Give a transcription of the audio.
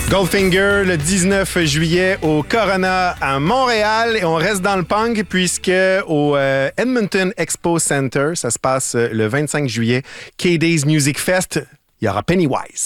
Goldfinger le 19 juillet au Corona à Montréal et on reste dans le punk puisque au Edmonton Expo Center, ça se passe le 25 juillet, K-Days Music Fest, il y aura Pennywise.